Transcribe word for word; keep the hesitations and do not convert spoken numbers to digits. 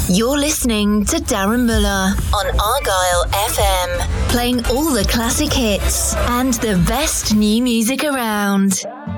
You're listening to Darren Muller on Argyle F M, playing all the classic hits and the best new music around.